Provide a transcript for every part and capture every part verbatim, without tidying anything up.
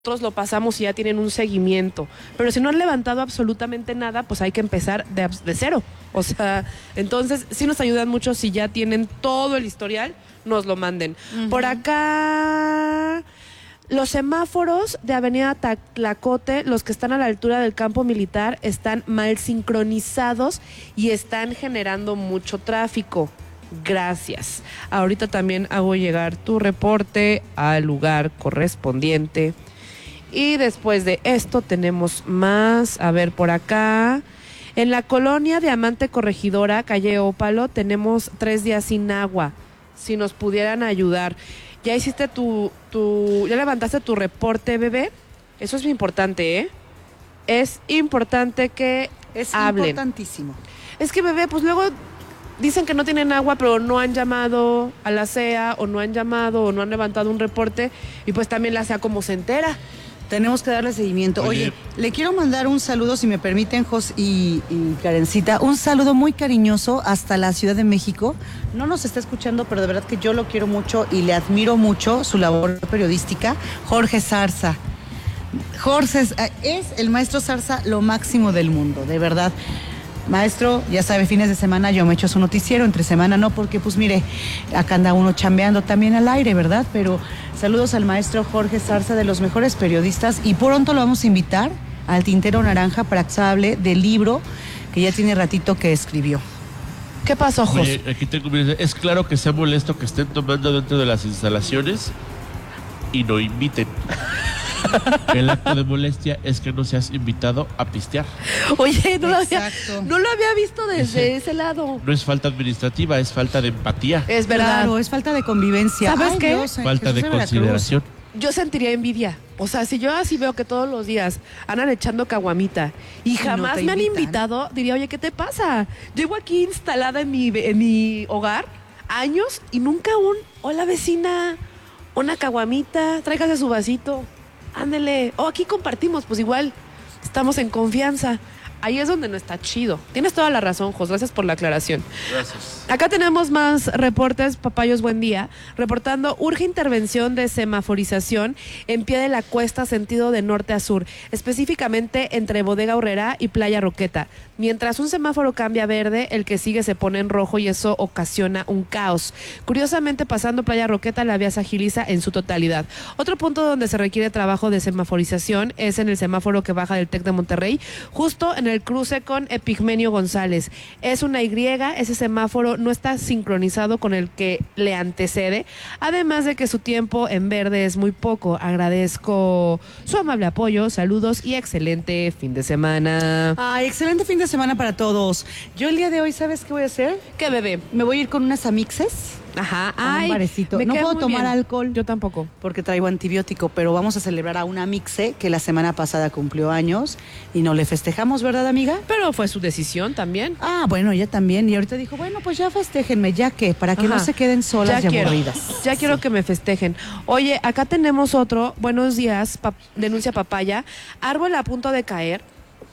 nosotros lo pasamos y ya tienen un seguimiento, pero si no han levantado absolutamente nada, pues hay que empezar de, de cero. O sea, entonces sí nos ayudan mucho si ya tienen todo el historial, nos lo manden. Uh-huh. Por acá, los semáforos de Avenida Tlacote, los que están a la altura del campo militar, están mal sincronizados y están generando mucho tráfico. Gracias. Ahorita también hago llegar tu reporte al lugar correspondiente. Y después de esto tenemos más. A ver, por acá. En la colonia Diamante Corregidora, calle Ópalo, tenemos tres días sin agua. Si nos pudieran ayudar. ¿Ya hiciste tu, tu, ya levantaste tu reporte, bebé? Eso es muy importante, ¿eh? Es importante que es hablen. Es importantísimo. Es que, bebé, pues luego dicen que no tienen agua, pero no han llamado a la C E A, o no han llamado, o no han levantado un reporte, y pues también la C E A como se entera. Tenemos que darle seguimiento. Oye, Oye, le quiero mandar un saludo, si me permiten, Jos y, y Karencita, un saludo muy cariñoso hasta la Ciudad de México. No nos está escuchando, pero de verdad que yo lo quiero mucho y le admiro mucho su labor periodística. Jorge Zarza. Jorge es, es el maestro Zarza, lo máximo del mundo, de verdad. Maestro, ya sabe, fines de semana yo me echo su noticiero, entre semana no, porque pues mire, acá anda uno chambeando también al aire, ¿verdad? Pero saludos al maestro Jorge Zarza, de los mejores periodistas, y pronto lo vamos a invitar al Tintero Naranja para que hable del libro que ya tiene ratito que escribió. ¿Qué pasó, José? Oye, aquí tengo, es claro que sea molesto que estén tomando dentro de las instalaciones y no inviten. El acto de molestia es que no seas invitado a pistear. Oye, no lo había, no lo había visto desde ese lado. No es falta administrativa, es falta de empatía. Es verdad. Claro, es falta de convivencia. ¿Sabes Ay, qué? Dios, falta Jesús de consideración. Yo sentiría envidia. O sea, si yo así veo que todos los días andan echando caguamita y jamás no me han invitado, diría, oye, ¿qué te pasa? Llevo aquí instalada en mi, en mi hogar años y nunca un, hola vecina, una caguamita, tráigase su vasito. Ándele, o oh, aquí compartimos, pues igual estamos en confianza. Ahí es donde no está chido. Tienes toda la razón, Jos, gracias por la aclaración. Gracias. Acá tenemos más reportes, Papayos, buen día. Reportando, urge intervención de semaforización en pie de la cuesta, sentido de norte a sur, específicamente entre Bodega Aurrerá y Playa Roqueta. Mientras un semáforo cambia a verde, el que sigue se pone en rojo y eso ocasiona un caos. Curiosamente, pasando Playa Roqueta, la vía se agiliza en su totalidad. Otro punto donde se requiere trabajo de semaforización es en el semáforo que baja del TEC de Monterrey, justo en el cruce con Epigmenio González. Es una Y, ese semáforo no está sincronizado con el que le antecede, además de que su tiempo en verde es muy poco. Agradezco su amable apoyo, saludos y excelente fin de semana. Ay, excelente fin de semana para todos. Yo el día de hoy, ¿sabes qué voy a hacer? ¿Qué, bebé? Me voy a ir con unas amixes. Ajá, ay, un barecito. No puedo tomar bien. alcohol. Yo tampoco. Porque traigo antibiótico, pero vamos a celebrar a una mixe que la semana pasada cumplió años y no le festejamos, ¿verdad, amiga? Pero fue su decisión también. Ah, bueno, ella también. Y ahorita dijo, bueno, pues ya festéjenme, ya que, para que Ajá. no se queden solas ya y quiero, aburridas. Ya sí. quiero que me festejen. Oye, acá tenemos otro. Buenos días, pap- denuncia Papaya. Árbol a punto de caer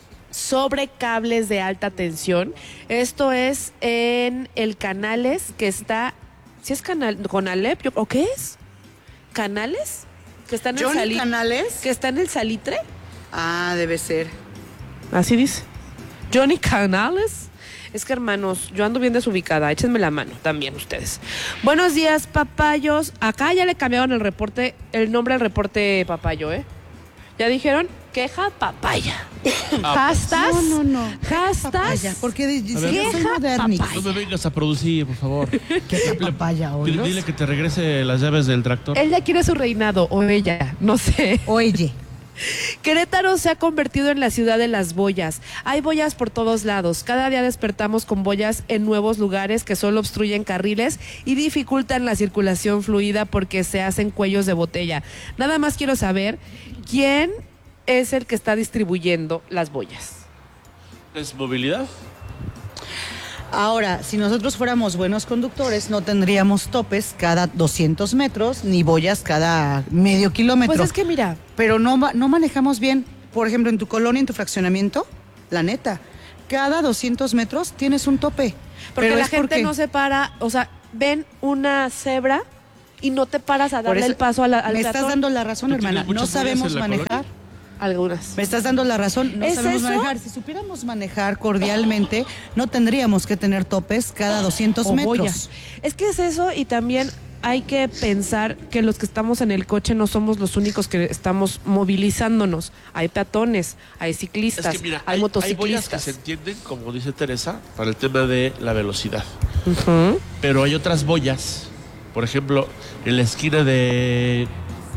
sobre cables de alta tensión. Esto es en el Canales, que está... ¿Sí es canal, Conalep? ¿O qué es? ¿Canales? ¿Que está en el ¿Johnny Salitre? Canales? ¿Que está en el Salitre? Ah, debe ser. Así dice. ¿Johnny Canales? Es que, hermanos, yo ando bien desubicada. Échenme la mano también ustedes. Buenos días, Papayos. Acá ya le cambiaron el reporte, el nombre al reporte Papayo, ¿eh? Ya dijeron, queja papaya. Ah, Hastas. No, no, no. Hastas. Porque dice, A ver. yo soy modernix. No me vengas a producir, por favor. ¿Qué papaya hoy? Dile, dile que te regrese las llaves del tractor. Él ya quiere su reinado, o ella, no sé. Oye. Querétaro se ha convertido en la ciudad de las boyas. Hay boyas por todos lados. Cada día despertamos con boyas en nuevos lugares que solo obstruyen carriles y dificultan la circulación fluida porque se hacen cuellos de botella. Nada más quiero saber quién es el que está distribuyendo las boyas. ¿Es movilidad? Ahora, si nosotros fuéramos buenos conductores, no tendríamos topes cada doscientos metros, ni boyas cada medio kilómetro. Pues es que mira. Pero no, no manejamos bien, por ejemplo, en tu colonia, en tu fraccionamiento, la neta, cada doscientos metros tienes un tope. Porque Pero la es gente porque... no se para, o sea, ven una cebra y no te paras a Por darle eso, el paso a la, al me peatón. estás dando la razón, ¿Tú hermana. tienes No muchas sabemos boyas en la manejar. colonia? Algunas. Me estás dando la razón, no ¿Es sabemos eso? manejar. Si supiéramos manejar cordialmente, no tendríamos que tener topes cada doscientos O metros. boya. Es que es eso y también hay que pensar que los que estamos en el coche no somos los únicos que estamos movilizándonos. Hay peatones, hay ciclistas, Es que mira, hay, hay, hay boyas que motociclistas. se entienden, como dice Teresa, para el tema de la velocidad. Ujú. Pero hay otras boyas, por ejemplo, en la esquina de...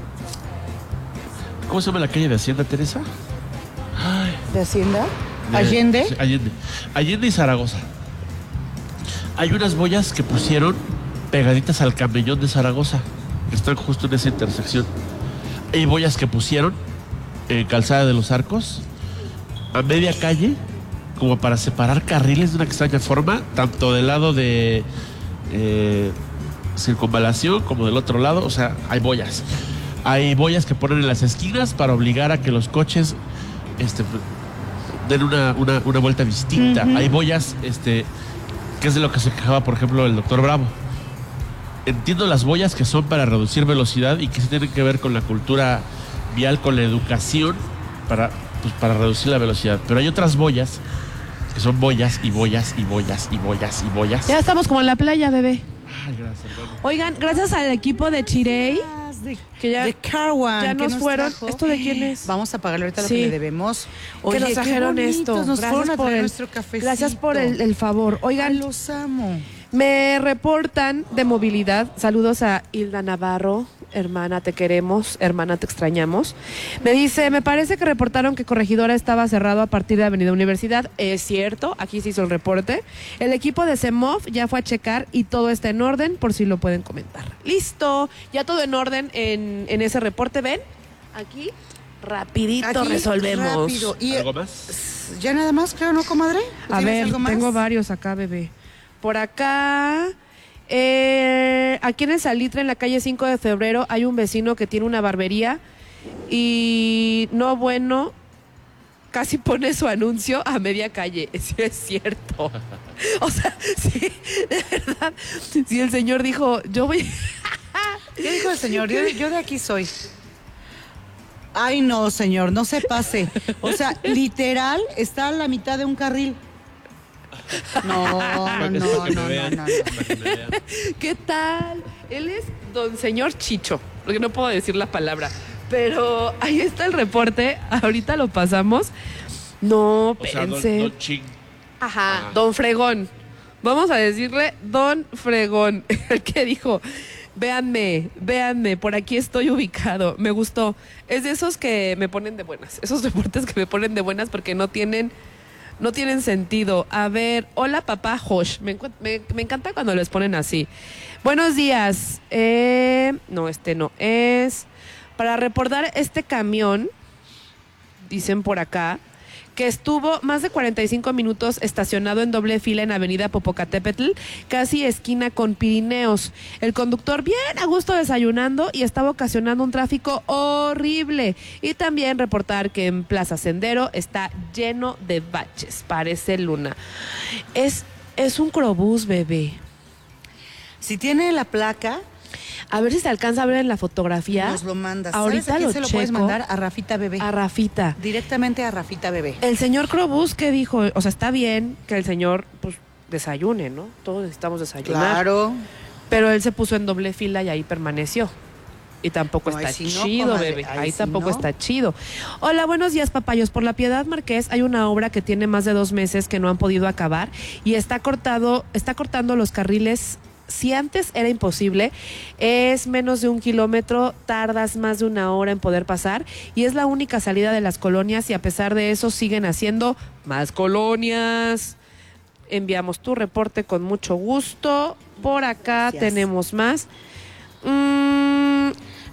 ¿Cómo se llama la calle de Hacienda, Teresa? Ay, ¿De Hacienda? de- ¿Allende? sí, Allende. Allende y Zaragoza. Hay unas boyas que pusieron pegaditas al camellón de Zaragoza, que están justo en esa intersección. Hay boyas que pusieron en Calzada de los Arcos, a media calle, como para separar carriles de una extraña forma, tanto del lado de eh, Circunvalación como del otro lado. O sea, hay boyas. Hay boyas que ponen en las esquinas para obligar a que los coches este, den una, una, una vuelta distinta. Ujú. Hay boyas, este, que es de lo que se quejaba, por ejemplo, el doctor Bravo. Entiendo las boyas que son para reducir velocidad y que sí tienen que ver con la cultura vial, con la educación, para, pues, para reducir la velocidad. Pero hay otras boyas que son boyas y boyas y boyas y boyas y boyas. Ya estamos como en la playa, bebé. Ay, gracias, hermano. Oigan, gracias al equipo de Chirey, De, que ya- de Carwan, ya que nos fueron. trajo. ¿Esto de quién es? Vamos a pagarle ahorita Sí. lo que le debemos. que nos qué trajeron bonitos, esto. Nos Gracias fueron a por traer el, nuestro cafecito. gracias por el, el favor. Ay, Oigan, los amo. me reportan de movilidad. Saludos a Hilda Navarro. Hermana, te queremos. Hermana, te extrañamos. Me dice, me parece que reportaron que Corregidora estaba cerrado a partir de Avenida Universidad. Es cierto, aquí se hizo el reporte. El equipo de CEMOF ya fue a checar y todo está en orden, por si lo pueden comentar. Listo, ya todo en orden en, en ese reporte. ¿Ven? Aquí, rapidito Aquí, resolvemos. rápido. Y, ¿Algo más? ya nada más, creo, ¿no, comadre? A ¿Tienes ver, algo más? tengo varios acá, bebé. Por acá, eh, aquí en el Salitre, en la calle cinco de febrero, hay un vecino que tiene una barbería y no bueno, casi pone su anuncio a media calle. Sí, es cierto. O sea, sí, de verdad. Sí, el señor dijo, yo voy... ¿Qué dijo el señor? Yo, yo de aquí soy. Ay, no, señor, no se pase. O sea, literal, está a la mitad de un carril. No, no, Para que- no, para que no, me no, vean, no. para que me vean. ¿Qué tal? Él es don señor Chicho, porque no puedo decir la palabra. Pero ahí está el reporte, ahorita lo pasamos. No, O sea, don, pensé. don Ching. Ajá, Ah. don Fregón. Vamos a decirle don Fregón, el que dijo, véanme, véanme, por aquí estoy ubicado. Me gustó. Es de esos que me ponen de buenas, esos reportes que me ponen de buenas porque no tienen... No tienen sentido. A ver, hola papá Josh. Me, encu- me, me encanta cuando les ponen así. Buenos días. Eh, no, este no es. Para reportar este camión, dicen por acá, que estuvo más de cuarenta y cinco minutos estacionado en doble fila en Avenida Popocatépetl, casi esquina con Pirineos. El conductor bien a gusto desayunando y estaba ocasionando un tráfico horrible. Y también reportar que en Plaza Sendero está lleno de baches, parece luna. Es, es un crobús, bebé. Si tiene la placa, A ver si se alcanza a ver en la fotografía. nos lo mandas. Ahorita ¿Sabes a quién lo se lo puedes checo. mandar? A Rafita Bebé. A Rafita. Directamente a Rafita Bebé. El señor Crobús que dijo, o sea, está bien que el señor pues desayune, ¿no? Todos necesitamos desayunar. Claro. Pero él se puso en doble fila y ahí permaneció. Y tampoco No, ahí está sí no, chido, comadre, bebé. ahí Ahí sí tampoco no. está chido. Hola, buenos días, papayos. Por la Piedad Marqués hay una obra que tiene más de dos meses que no han podido acabar y está cortado, está cortando los carriles. Si antes era imposible, es menos de un kilómetro, tardas más de una hora en poder pasar y es la única salida de las colonias y a pesar de eso siguen haciendo más colonias. Enviamos tu reporte con mucho gusto. Por acá Gracias. tenemos más. Mm,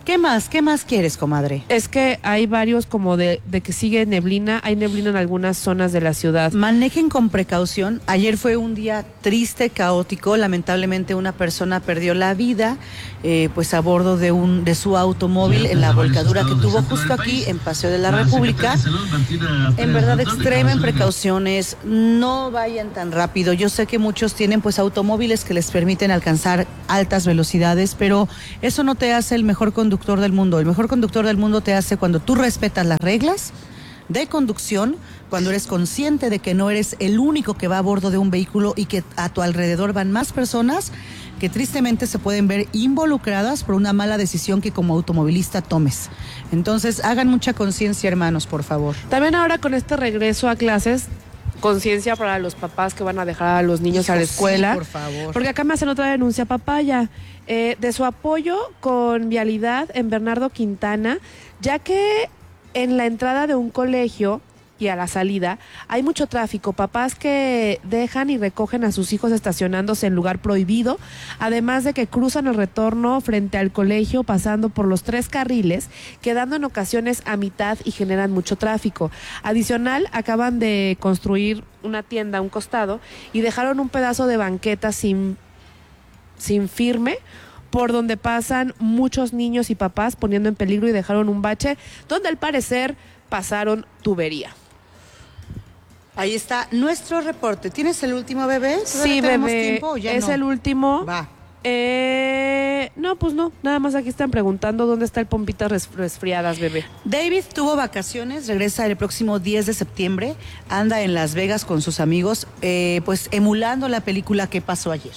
¿Qué más? ¿Qué más quieres, comadre? Es que hay varios como de, de que sigue neblina, hay neblina en algunas zonas de la ciudad. Manejen con precaución. Ayer fue un día triste, caótico. Lamentablemente una persona perdió la vida, eh, pues a bordo de un de su automóvil en la volcadura que tuvo justo aquí en Paseo de la República. En verdad, extremen precauciones, no vayan tan rápido. Yo sé que muchos tienen pues automóviles que les permiten alcanzar altas velocidades, pero eso no te hace el mejor conductor del mundo. El mejor conductor del mundo te hace cuando tú respetas las reglas de conducción, cuando eres consciente de que no eres el único que va a bordo de un vehículo y que a tu alrededor van más personas que tristemente se pueden ver involucradas por una mala decisión que como automovilista tomes. Entonces, hagan mucha conciencia, hermanos, por favor. También ahora con este regreso a clases, conciencia para los papás que van a dejar a los niños Hijo, a la escuela. sí, por favor. Porque acá me hacen otra denuncia, papaya, eh, de su apoyo con vialidad en Bernardo Quintana, ya que en la entrada de un colegio y a la salida hay mucho tráfico, papás que dejan y recogen a sus hijos estacionándose en lugar prohibido, además de que cruzan el retorno frente al colegio pasando por los tres carriles, quedando en ocasiones a mitad y generan mucho tráfico. Adicional, acaban de construir una tienda a un costado y dejaron un pedazo de banqueta sin, sin firme, por donde pasan muchos niños y papás poniendo en peligro, y dejaron un bache donde al parecer pasaron tubería. Ahí está nuestro reporte. ¿Tienes el último, bebé? Sí, bebé, tiempo, ya es no? el último. Va. Eh, no, pues no, nada más aquí están preguntando dónde está el Pompitas res- Resfriadas, bebé. David tuvo vacaciones, regresa el próximo diez de septiembre, anda en Las Vegas con sus amigos, eh, pues emulando la película ¿Qué pasó ayer?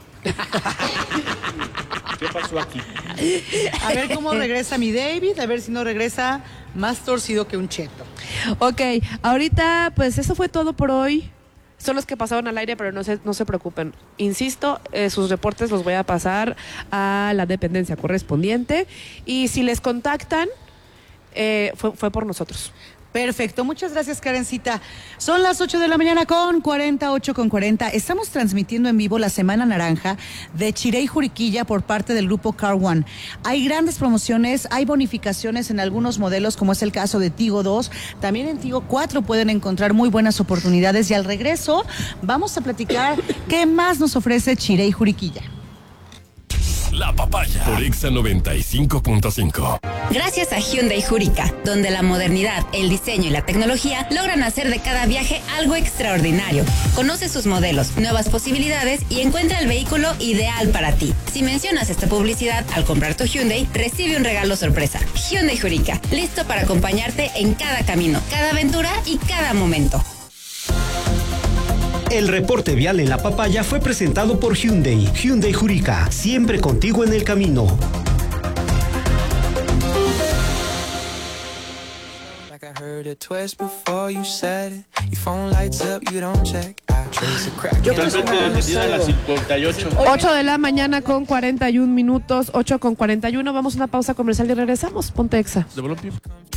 ¿Qué pasó aquí? A ver cómo regresa mi David, a ver si no regresa más torcido que un cheto. Ok, ahorita pues eso fue todo por hoy. Son los que pasaron al aire, pero no se, no se preocupen. Insisto, eh, sus reportes los voy a pasar a la dependencia correspondiente. Y si les contactan, eh, fue, fue por nosotros. Perfecto, muchas gracias, Karencita. Son las ocho de la mañana con cuarenta, ocho con cuarenta. Estamos transmitiendo en vivo la Semana Naranja de Chirey Juriquilla por parte del grupo Car One. Hay grandes promociones, hay bonificaciones en algunos modelos, como es el caso de Tigo dos. También en Tigo cuatro pueden encontrar muy buenas oportunidades. Y al regreso vamos a platicar qué más nos ofrece Chirey Juriquilla. La Papaya por Exa noventa y cinco punto cinco. Gracias a Hyundai Jurica, donde la modernidad, el diseño y la tecnología logran hacer de cada viaje algo extraordinario. Conoce sus modelos, nuevas posibilidades y encuentra el vehículo ideal para ti. Si mencionas esta publicidad al comprar tu Hyundai, recibe un regalo sorpresa. Hyundai Jurica, listo para acompañarte en cada camino, cada aventura y cada momento. El reporte vial en La Papaya fue presentado por Hyundai. Hyundai Jurica, siempre contigo en el camino. Totalmente detenida a las cincuenta y ocho. ocho de la mañana con cuarenta y un minutos, ocho con cuarenta y uno. Vamos a una pausa comercial y regresamos. Ponte Exa. De Bolompio.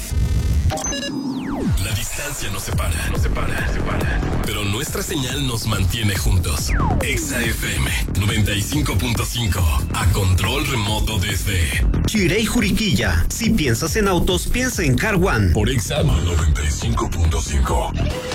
La distancia nos separa, nos separa, nos separa. Pero nuestra señal nos mantiene juntos. Exa F M noventa y cinco punto cinco. A control remoto desde Chirey Juriquilla. Si piensas en autos, piensa en Car One. por Exa noventa y cinco punto cinco.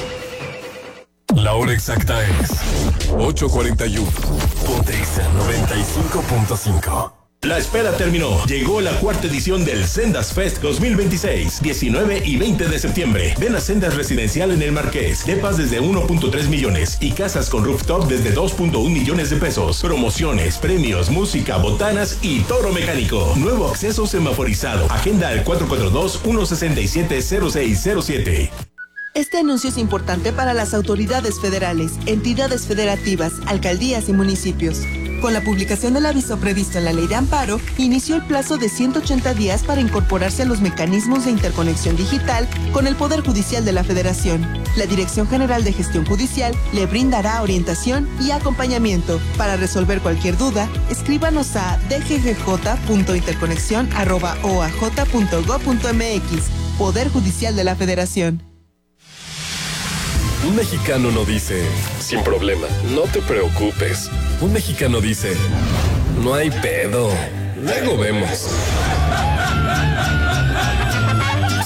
La hora exacta es ocho cuarenta y uno. Ponte Exa noventa y cinco punto cinco. La espera terminó. Llegó la cuarta edición del Sendas Fest dos mil veintiséis, diecinueve y veinte de septiembre. Ven a Sendas Residencial en el Marqués. Depas desde uno punto tres millones y casas con rooftop desde dos punto uno millones de pesos. Promociones, premios, música, botanas y toro mecánico. Nuevo acceso semaforizado. Agenda al cuatro cuatro dos, uno seis siete, cero seis cero siete. Este anuncio es importante para las autoridades federales, entidades federativas, alcaldías y municipios. Con la publicación del aviso previsto en la Ley de Amparo, inició el plazo de ciento ochenta días para incorporarse a los mecanismos de interconexión digital con el Poder Judicial de la Federación. La Dirección General de Gestión Judicial le brindará orientación y acompañamiento. Para resolver cualquier duda, escríbanos a d g g j punto interconexión arroba o a j punto gob punto m x. Poder Judicial de la Federación. Un mexicano no dice, sin problema, no te preocupes. Un mexicano dice, no hay pedo, luego vemos.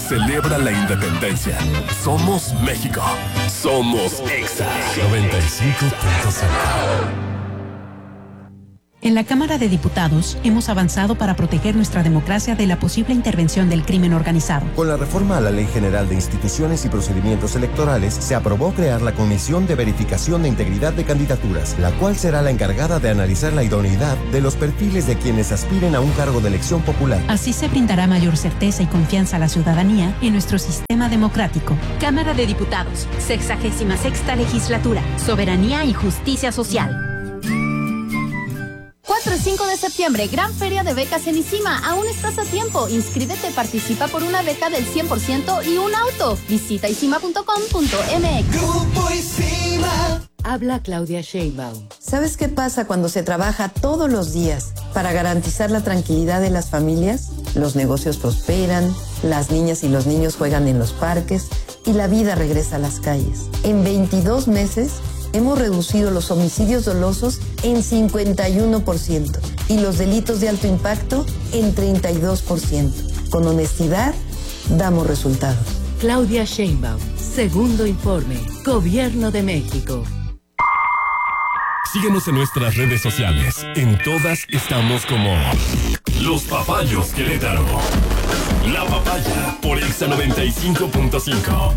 celebra la independencia. Somos México. Somos Exa noventa y cinco punto cinco. En la Cámara de Diputados hemos avanzado para proteger nuestra democracia de la posible intervención del crimen organizado. Con la reforma a la Ley General de Instituciones y Procedimientos Electorales, se aprobó crear la Comisión de Verificación de Integridad de Candidaturas, la cual será la encargada de analizar la idoneidad de los perfiles de quienes aspiren a un cargo de elección popular. Así se brindará mayor certeza y confianza a la ciudadanía en nuestro sistema democrático. Cámara de Diputados, sexagésima sexta legislatura, soberanía y justicia social. cuatro y cinco de septiembre, gran feria de becas en ICIMA. Aún estás a tiempo. Inscríbete, participa por una beca del cien por ciento y un auto. Visita isima punto com punto m x. Grupo ICIMA. Habla Claudia Sheinbaum. ¿Sabes qué pasa cuando se trabaja todos los días para garantizar la tranquilidad de las familias? Los negocios prosperan, las niñas y los niños juegan en los parques y la vida regresa a las calles. En veintidós meses hemos reducido los homicidios dolosos en cincuenta y uno por ciento y los delitos de alto impacto en treinta y dos por ciento. Con honestidad, damos resultados. Claudia Sheinbaum, segundo informe, Gobierno de México. Síguenos en nuestras redes sociales. En todas estamos como Los Papayos Querétaro. La Papaya por Exa noventa y cinco punto cinco.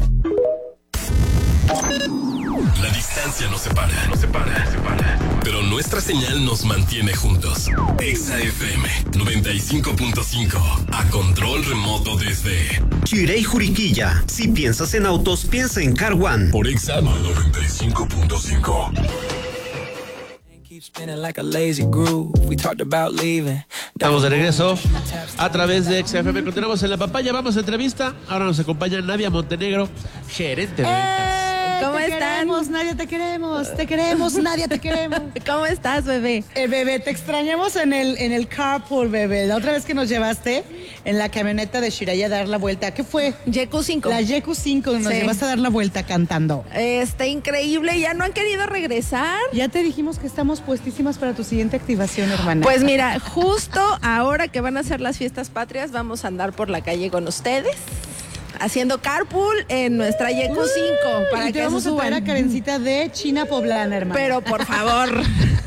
La distancia nos separa, nos separa, nos separa. Pero nuestra señal nos mantiene juntos. Exa F M noventa y cinco punto cinco. A control remoto desde Chirey, Juriquilla. Si piensas en autos, piensa en Car One. Por Exa noventa y cinco punto cinco. Estamos de regreso a través de Exa F M. Continuamos en La Papaya. Vamos a entrevista. Ahora nos acompaña Nadia Montenegro, gerente de ventas. ¿Cómo te están? Queremos, Nadia, te queremos, te queremos, Nadia, te queremos. ¿Cómo estás, bebé? Eh, bebé, te extrañamos en el, en el carpool, bebé. La otra vez que nos llevaste en la camioneta de Shiraya a dar la vuelta, ¿qué fue? Y Q cinco. La Y Q cinco, nos sí. llevaste a dar la vuelta cantando. Está increíble, ya no han querido regresar. Ya te dijimos que estamos puestísimas para tu siguiente activación, hermana. Pues mira, justo ahora que van a ser las fiestas patrias, vamos a andar por la calle con ustedes. Haciendo carpool en nuestra Y Q cinco. Uh, para y te que vamos a traer a Karencita de China Poblana, hermano. Pero por favor.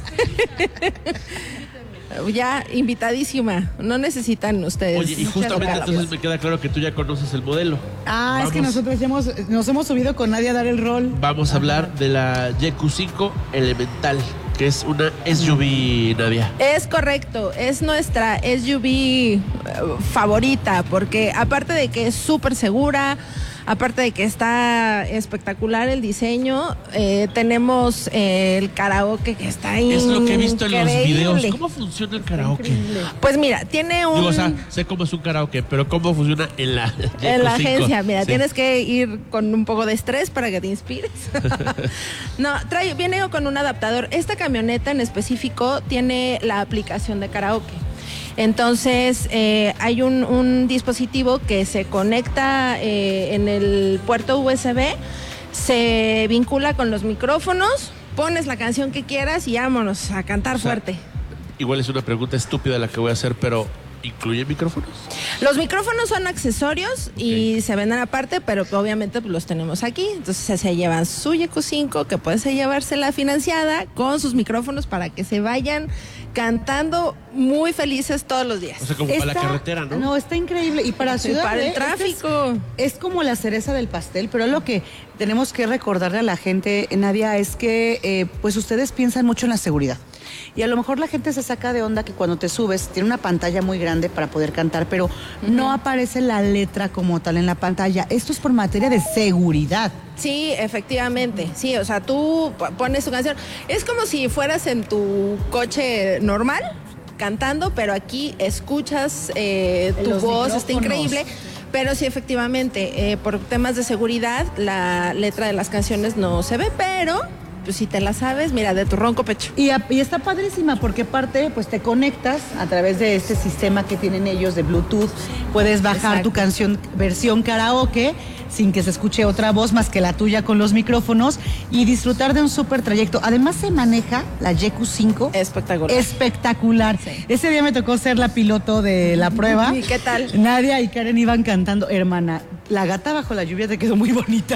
Ya invitadísima. No necesitan ustedes. Oye, y justamente entonces me queda claro que tú ya conoces el modelo. Ah, vamos. Es que nosotros hemos, nos hemos subido con Nadia a dar el rol. Vamos a Ajá. hablar de la Y Q cinco Elemental, que es una S U V, Nadia. Es correcto, es nuestra S U V favorita, porque aparte de que es súper segura, aparte de que está espectacular el diseño, eh, tenemos eh, el karaoke que está increíble. Es lo que he visto en los videos. ¿Cómo funciona el karaoke? Pues mira, tiene un... Digo, o sea, sé cómo es un karaoke, pero ¿cómo funciona en la En la agencia? Mira, sí. Tienes que ir con un poco de estrés para que te inspires. No, trae, viene con un adaptador. Esta camioneta en específico tiene la aplicación de karaoke. Entonces eh, hay un, un dispositivo que se conecta eh, en el puerto U S B, se vincula con los micrófonos, pones la canción que quieras y vámonos a cantar, o sea, fuerte. Igual es una pregunta estúpida la que voy a hacer, pero ¿incluye micrófonos? Los micrófonos son accesorios y okay. se venden aparte, pero obviamente pues, los tenemos aquí. Entonces se llevan su Y Q cinco, que puede llevársela financiada con sus micrófonos para que se vayan cantando muy felices todos los días. O sea, como está, para la carretera, ¿no? No, está increíble. Y para ciudad, para el tráfico. Es, es como la cereza del pastel, pero lo que tenemos que recordarle a la gente, Nadia, es que eh, pues ustedes piensan mucho en la seguridad. Y a lo mejor la gente se saca de onda que cuando te subes tiene una pantalla muy grande para poder cantar, pero uh-huh. no aparece la letra como tal en la pantalla. Esto es por materia de seguridad. Sí, efectivamente. Sí, o sea, tú pones tu canción. Es como si fueras en tu coche normal cantando, pero aquí escuchas eh, tu Los voz, está increíble. Pero sí, efectivamente, eh, por temas de seguridad, la letra de las canciones no se ve, pero... pues si te la sabes, mira, de tu ronco pecho. Y, a, y está padrísima porque aparte, pues te conectas a través de este sistema que tienen ellos de Bluetooth. Puedes bajar Exacto. tu canción versión karaoke sin que se escuche otra voz más que la tuya con los micrófonos y disfrutar de un súper trayecto. Además se maneja la Y Q cinco. Espectacular. Espectacular. Sí. Ese día me tocó ser la piloto de la prueba. ¿Y qué tal? Nadia y Karen iban cantando. Hermana, la gata bajo la lluvia te quedó muy bonita.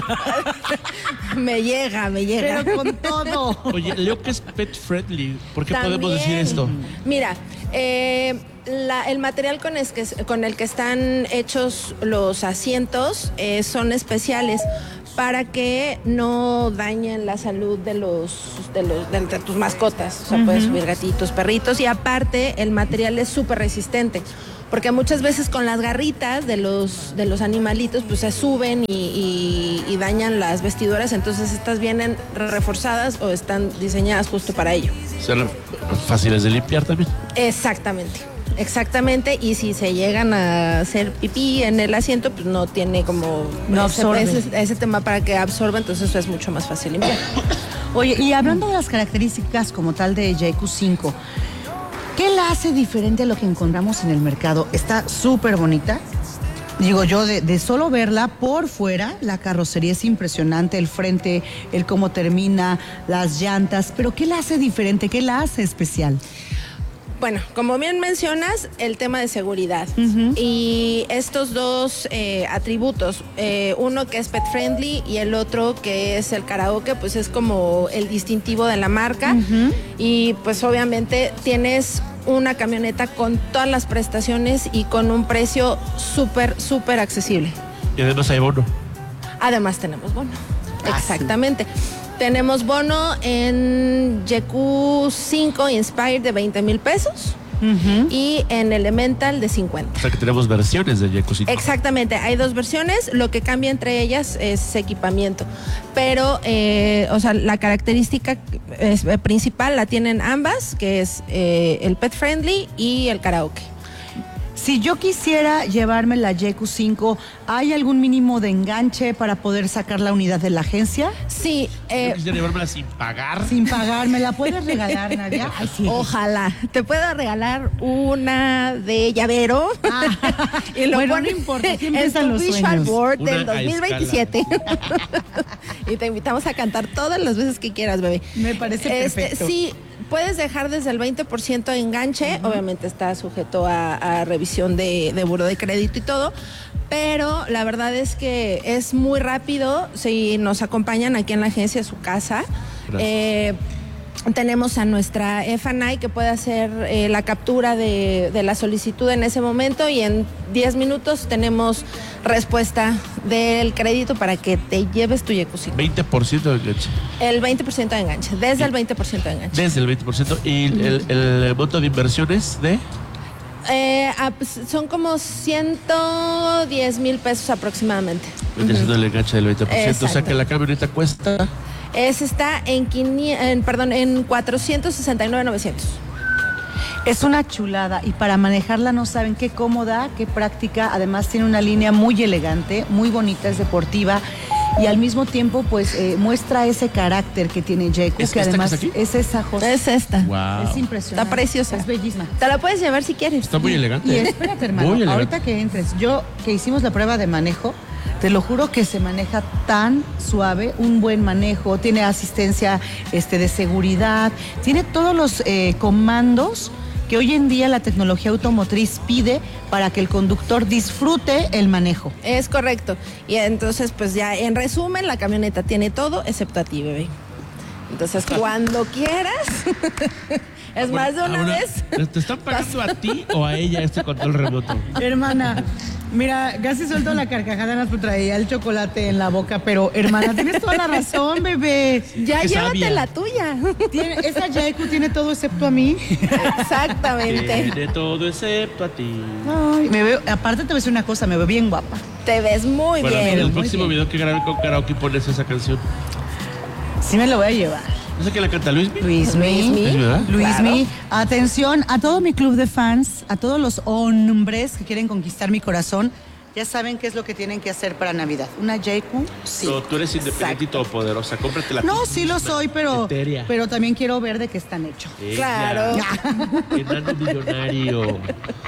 Me llega, me llega. Pero con todo. Oye, leo que es pet friendly. ¿Por qué También, podemos decir esto? Mira, eh, la, el material con, es que, con el que están hechos los asientos eh, son especiales para que no dañen la salud de los de los de, de tus mascotas. O sea, uh-huh. puedes subir gatitos, perritos, y aparte el material es súper resistente. Porque muchas veces con las garritas de los de los animalitos pues se suben y, y, y dañan las vestiduras, entonces estas vienen reforzadas o están diseñadas justo para ello. ¿Son fáciles de limpiar también? Exactamente, exactamente, y si se llegan a hacer pipí en el asiento, pues no tiene como no absorbe. ese, ese tema para que absorba, entonces eso es mucho más fácil limpiar. Oye, y hablando de las características como tal de Y Q cinco, ¿qué la hace diferente a lo que encontramos en el mercado? Está súper bonita. Digo yo, de, de solo verla por fuera, la carrocería es impresionante, el frente, el cómo termina, las llantas. Pero ¿qué la hace diferente? ¿Qué la hace especial? Bueno, como bien mencionas, el tema de seguridad. Uh-huh. Y estos dos eh, atributos, eh, uno que es pet friendly y el otro que es el karaoke, pues es como el distintivo de la marca. Uh-huh. Y pues obviamente tienes una camioneta con todas las prestaciones y con un precio súper, súper accesible. Y además hay bono. Además tenemos bono. Ah, exactamente. Sí. Tenemos bono en Y Q cinco Inspire de veinte mil pesos. Uh-huh. Y en Elemental de cincuenta. O sea que tenemos versiones de Y Q cinco. Exactamente, hay dos versiones, lo que cambia entre ellas es equipamiento, pero eh, o sea, la característica es, eh, principal la tienen ambas, que es eh, el pet friendly y el karaoke. Si yo quisiera llevarme la Y Q cinco, ¿hay algún mínimo de enganche para poder sacar la unidad de la agencia? Sí. Eh, yo quisiera llevármela sin pagar. Sin pagar, ¿me la puedes regalar, Nadia? Ay, sí. Ojalá. Te puedo regalar una de llavero. Ah, y lo bueno, pones no importa, en tu los Visual sueños. Board Una del dos mil veintisiete. Y te invitamos a cantar todas las veces que quieras, bebé. Me parece este, perfecto. Sí. Puedes dejar desde el veinte por ciento de enganche, uh-huh. obviamente está sujeto a, a revisión de, de buró de crédito y todo, pero la verdad es que es muy rápido. Si nos acompañan aquí en la agencia a su casa, eh, tenemos a nuestra F and I que puede hacer eh, la captura de, de la solicitud en ese momento y en diez minutos tenemos respuesta del crédito para que te lleves tu Y Q cinco. veinte por ciento de enganche. El veinte por ciento de enganche, desde el veinte por ciento de enganche. Desde el veinte por ciento. ¿Y el, el, el monto de inversiones de...? Eh, son como ciento diez mil pesos aproximadamente. Uh-huh. El enganche del veinte por ciento. Exacto. O sea que la camioneta cuesta... Ese está en, quinientos, en, perdón, en cuatrocientos sesenta y nueve mil novecientos. Es una chulada y para manejarla no saben qué cómoda, qué práctica. Además tiene una línea muy elegante, muy bonita, es deportiva y al mismo tiempo pues eh, muestra ese carácter que tiene Y Q, que además es, es esa José. Es esta. Wow. Es impresionante. Está preciosa. Es bellísima. Te la puedes llevar si quieres. Está muy elegante. Y espérate, hermano, muy elegante. Ahorita que entres, yo que hicimos la prueba de manejo, te lo juro que se maneja tan suave, un buen manejo, tiene asistencia este, de seguridad, tiene todos los eh, comandos que hoy en día la tecnología automotriz pide para que el conductor disfrute el manejo. Es correcto. Y entonces, pues ya, en resumen, la camioneta tiene todo excepto a ti, bebé. Entonces, cuando quieras, es más de una ahora, vez. ¿Te están pagando a ti o a ella este control remoto? Hermana, mira, casi suelto la carcajada, nos traía el chocolate en la boca, pero hermana, tienes toda la razón, bebé. Ya Qué llévate sabia. la tuya. Tiene, esa Y Q tiene todo excepto a mí. Exactamente. Tiene todo excepto a ti. Ay, me veo, aparte te voy a decir una cosa, me veo bien guapa. Te ves muy Bueno, bien. en el muy próximo bien. video que grabe con karaoke pones esa canción. Sí me lo voy a llevar. ¿No sé quién la canta? ¿Luismi? Luismi. Luismi, ¿verdad? Luismi. Atención a todo mi club de fans, a todos los hombres que quieren conquistar mi corazón. ya saben qué es lo que tienen que hacer para Navidad. Una J Q, sí. No, tú eres independiente y todopoderosa, cómprate la. No, sí lo soy, pero, Eteria. pero también quiero ver de qué están hechos. Ella. Claro. Enano millonario.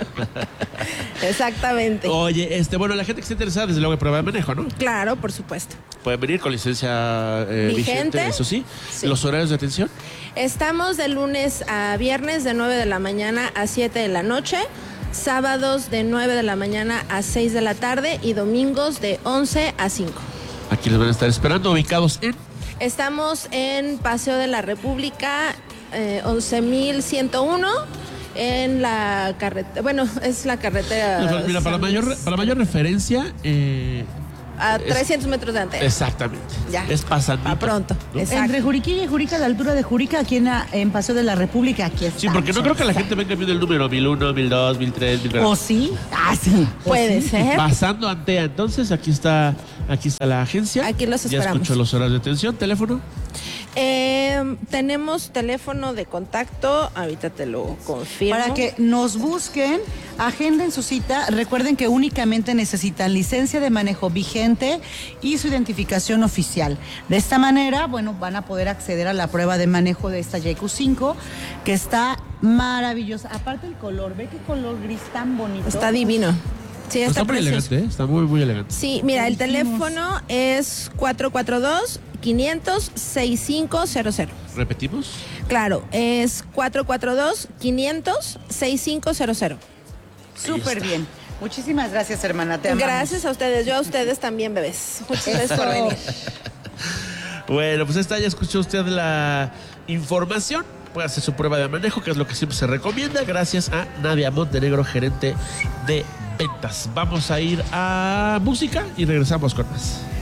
Exactamente. Oye, este, bueno, la gente que está interesada, desde luego, en prueba de manejo, ¿no? Claro, por supuesto. Pueden venir con licencia eh, vigente, Vigente. eso sí. Sí. Los horarios de atención. Estamos de lunes a viernes de nueve de la mañana a siete de la noche, sábados de nueve de la mañana a seis de la tarde y domingos de once a cinco. Aquí les van a estar esperando, ubicados en. Estamos en Paseo de la República, eh, once mil ciento uno, en la carretera, bueno, es la carretera. No, mira, para mayor, para mayor referencia. Eh, a es- trescientos metros de antena. Exactamente. Ya. Es pasandito. A pronto. ¿no? Exacto. Entre Juriquilla y Jurica, a la altura de Jurica, aquí en, la- en Paseo de la República, aquí está. Sí, porque no creo que la gente venga viendo el número mil uno, mil dos, mil tres, mil cuatro. ¿O sí? Ah, sí. ¿O Puede sí? ser. Pasando Antea, entonces aquí está, aquí está la agencia. Aquí los Ya esperamos. escuchó los horas de atención, teléfono. Eh, tenemos teléfono de contacto, ahorita te lo confirmo. Para que nos busquen, agenden su cita. Recuerden que únicamente necesitan licencia de manejo vigente y su identificación oficial. De esta manera, bueno, van a poder acceder a la prueba de manejo de esta J Q cinco, que está maravillosa. Aparte el color, ve qué color gris tan bonito. Está divino. Sí, está, Está muy precioso. elegante, ¿eh? Está muy, muy elegante. Sí, mira, el Dijimos. teléfono es cuatro cuatro dos, quinientos, sesenta y cinco cero cero. ¿Repetimos? Claro, es cuatro cuatro dos, quinientos, sesenta y cinco cero cero. Súper bien. Muchísimas gracias, hermana. Te amamos. Gracias a ustedes, yo a ustedes también, bebés. Muchas gracias por Eso. venir. Bueno, pues esta ya escuchó usted la información. Puede hacer su prueba de manejo, que es lo que siempre se recomienda, gracias a Nadia Montenegro, gerente de ventas. Vamos a ir a música y regresamos con más.